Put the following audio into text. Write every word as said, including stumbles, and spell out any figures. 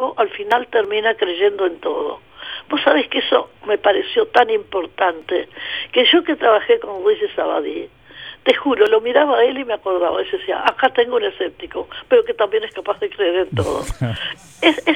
escéptico al final termina creyendo en todo. Vos sabés que eso me pareció tan importante, que yo que trabajé con Luis Sabadí, te juro, lo miraba a él y me acordaba, y decía, acá tengo un escéptico, pero que también es capaz de creer en todo. es, es